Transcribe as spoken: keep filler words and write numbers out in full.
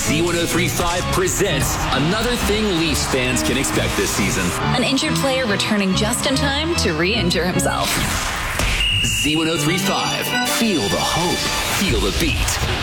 Z one oh three point five presents another thing Leafs fans can expect this season. An injured player returning just in time to re-injure himself. Z one oh three point five. Feel the hope. Feel the beat.